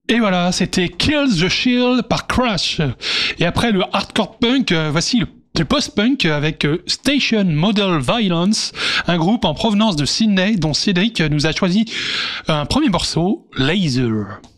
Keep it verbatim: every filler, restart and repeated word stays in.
Et voilà, c'était Kill the Shield par Crash. Et après le hardcore punk, euh, voici le, le post-punk avec euh, Station Model Violence, un groupe en provenance de Sydney dont Cédric nous a choisi un premier morceau, Laser.